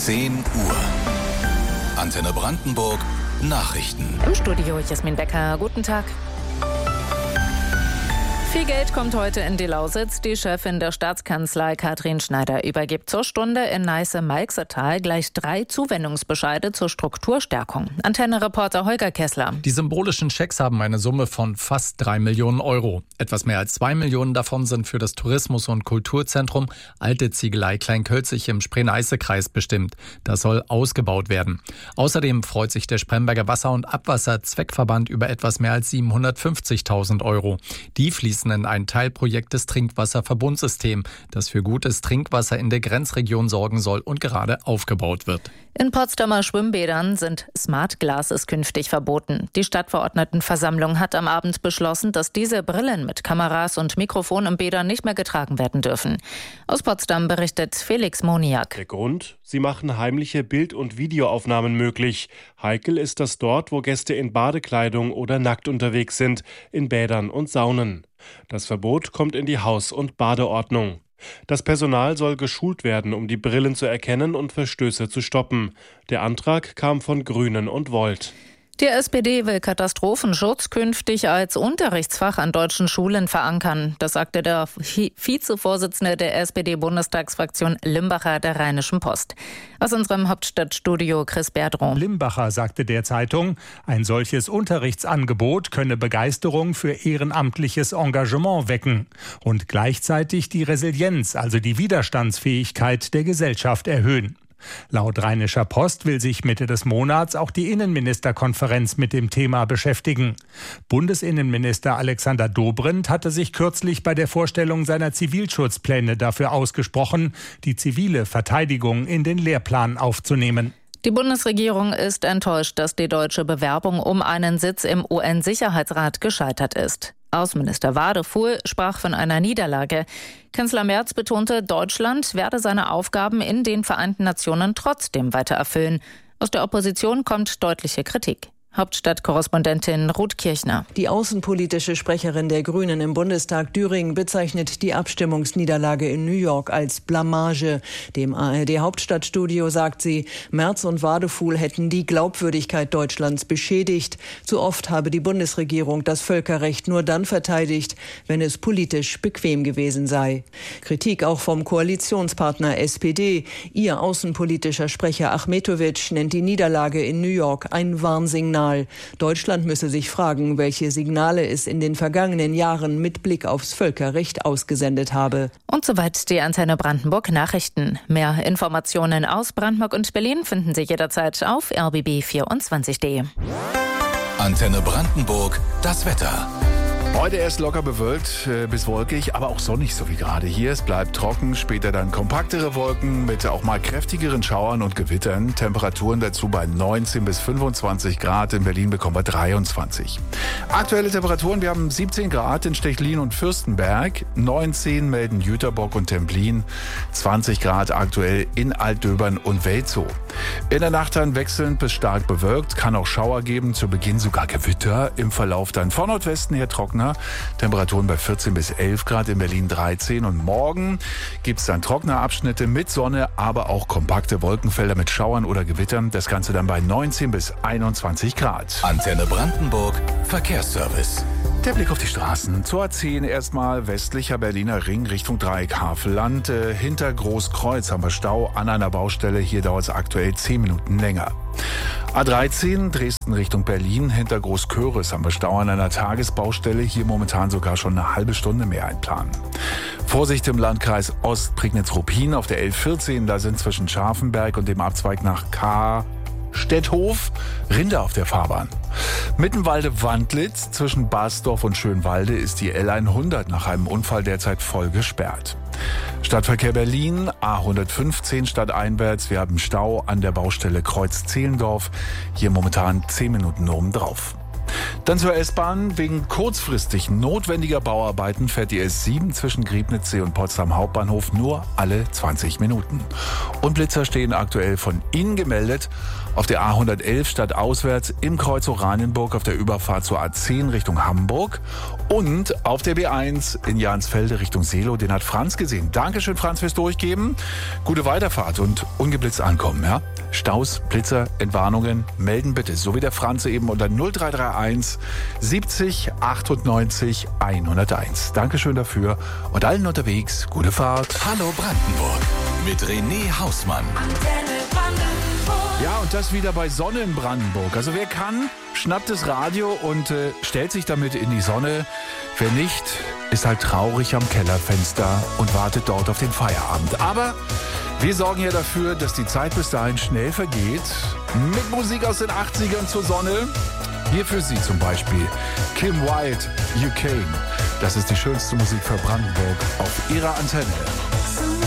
10 Uhr. Antenne Brandenburg Nachrichten. Im Studio Jasmin Becker. Guten Tag. Viel Geld kommt heute in die Lausitz. Die Chefin der Staatskanzlei Katrin Schneider übergibt zur Stunde in Neiße-Malxetal gleich 3 Zuwendungsbescheide zur Strukturstärkung. Antenne-Reporter Holger Kessler. Die symbolischen Schecks haben eine Summe von fast 3 Millionen Euro. Etwas mehr als 2 Millionen davon sind für das Tourismus- und Kulturzentrum Alte Ziegelei Kleinkölzig im Spree-Neiße-Kreis bestimmt. Das soll ausgebaut werden. Außerdem freut sich der Spremberger Wasser- und Abwasser-Zweckverband über etwas mehr als 750.000 Euro. Die fließen in ein Teilprojekt des Trinkwasserverbundsystems, das für gutes Trinkwasser in der Grenzregion sorgen soll und gerade aufgebaut wird. In Potsdamer Schwimmbädern sind Smart Glasses künftig verboten. Die Stadtverordnetenversammlung hat am Abend beschlossen, dass diese Brillen mit Kameras und Mikrofon im Bädern nicht mehr getragen werden dürfen. Aus Potsdam berichtet Felix Moniak. Der Grund? Sie machen heimliche Bild- und Videoaufnahmen möglich. Heikel ist das dort, wo Gäste in Badekleidung oder nackt unterwegs sind, in Bädern und Saunen. Das Verbot kommt in die Haus- und Badeordnung. Das Personal soll geschult werden, um die Brillen zu erkennen und Verstöße zu stoppen. Der Antrag kam von Grünen und Volt. Die SPD will Katastrophenschutz künftig als Unterrichtsfach an deutschen Schulen verankern. Das sagte der Vizevorsitzende der SPD-Bundestagsfraktion Limbacher der Rheinischen Post. Aus unserem Hauptstadtstudio Chris Berdrow. Limbacher sagte der Zeitung, ein solches Unterrichtsangebot könne Begeisterung für ehrenamtliches Engagement wecken und gleichzeitig die Resilienz, also die Widerstandsfähigkeit der Gesellschaft erhöhen. Laut Rheinischer Post will sich Mitte des Monats auch die Innenministerkonferenz mit dem Thema beschäftigen. Bundesinnenminister Alexander Dobrindt hatte sich kürzlich bei der Vorstellung seiner Zivilschutzpläne dafür ausgesprochen, die zivile Verteidigung in den Lehrplan aufzunehmen. Die Bundesregierung ist enttäuscht, dass die deutsche Bewerbung um einen Sitz im UN-Sicherheitsrat gescheitert ist. Außenminister Wadefuhl sprach von einer Niederlage. Kanzler Merz betonte, Deutschland werde seine Aufgaben in den Vereinten Nationen trotzdem weiter erfüllen. Aus der Opposition kommt deutliche Kritik. Hauptstadtkorrespondentin Ruth Kirchner. Die außenpolitische Sprecherin der Grünen im Bundestag Düring bezeichnet die Abstimmungsniederlage in New York als Blamage. Dem ARD-Hauptstadtstudio sagt sie, Merz und Wadefuhl hätten die Glaubwürdigkeit Deutschlands beschädigt. Zu oft habe die Bundesregierung das Völkerrecht nur dann verteidigt, wenn es politisch bequem gewesen sei. Kritik auch vom Koalitionspartner SPD. Ihr außenpolitischer Sprecher Achmetovic nennt die Niederlage in New York ein Warnsignal. Deutschland müsse sich fragen, welche Signale es in den vergangenen Jahren mit Blick aufs Völkerrecht ausgesendet habe. Und soweit die Antenne Brandenburg Nachrichten. Mehr Informationen aus Brandenburg und Berlin finden Sie jederzeit auf rbb24.de. Antenne Brandenburg, das Wetter. Heute erst locker bewölkt bis wolkig, aber auch sonnig, so wie gerade hier. Es bleibt trocken, später dann kompaktere Wolken mit auch mal kräftigeren Schauern und Gewittern. Temperaturen dazu bei 19 bis 25 Grad. In Berlin bekommen wir 23. Aktuelle Temperaturen, wir haben 17 Grad in Stechlin und Fürstenberg. 19 melden Jüterbock und Templin. 20 Grad aktuell in Altdöbern und Welzow. In der Nacht dann wechselnd bis stark bewölkt. Kann auch Schauer geben, zu Beginn sogar Gewitter. Im Verlauf dann von Nordwesten her trockener. Temperaturen bei 14 bis 11 Grad, in Berlin 13. Und morgen gibt es dann trockene Abschnitte mit Sonne, aber auch kompakte Wolkenfelder mit Schauern oder Gewittern. Das Ganze dann bei 19 bis 21 Grad. Antenne Brandenburg Verkehrsservice. Der Blick auf die Straßen. Zur A10 erstmal westlicher Berliner Ring Richtung Dreieck Havelland. Hinter Großkreuz haben wir Stau an einer Baustelle. Hier dauert es aktuell 10 Minuten länger. A13 Dresden Richtung Berlin. Hinter Großköris haben wir Stau an einer Tagesbaustelle. Hier momentan sogar schon eine halbe Stunde mehr einplanen. Vorsicht im Landkreis Ostprignitz-Ruppin auf der L14. Da sind zwischen Scharfenberg und dem Abzweig nach Stetthof Rinder auf der Fahrbahn. Mittenwalde-Wandlitz zwischen Basdorf und Schönwalde ist die L100 nach einem Unfall derzeit voll gesperrt. Stadtverkehr Berlin, A115 stadteinwärts. Wir haben Stau an der Baustelle Kreuz-Zehlendorf. Hier momentan 10 Minuten obendrauf. Dann zur S-Bahn. Wegen kurzfristig notwendiger Bauarbeiten fährt die S7 zwischen Griebnitzsee und Potsdam Hauptbahnhof nur alle 20 Minuten. Und Blitzer stehen aktuell von innen gemeldet auf der A111 stadtauswärts im Kreuz Oranienburg auf der Überfahrt zur A10 Richtung Hamburg und auf der B1 in Jahnsfelde Richtung Seelow. Den hat Franz gesehen. Dankeschön, Franz, fürs Durchgeben. Gute Weiterfahrt und ungeblitzt ankommen. Ja? Staus, Blitzer, Entwarnungen melden bitte, so wie der Franz eben unter 0331 70 98 101. Dankeschön dafür und allen unterwegs gute Fahrt. Hallo Brandenburg mit René Hausmann. Ja, und das wieder bei Sonne in Brandenburg. Also wer kann, schnappt das Radio und stellt sich damit in die Sonne. Wer nicht, ist halt traurig am Kellerfenster und wartet dort auf den Feierabend. Aber wir sorgen ja dafür, dass die Zeit bis dahin schnell vergeht. Mit Musik aus den 80ern zur Sonne. Hier für Sie zum Beispiel Kim Wilde, You Came. Das ist die schönste Musik für Brandenburg auf Ihrer Antenne.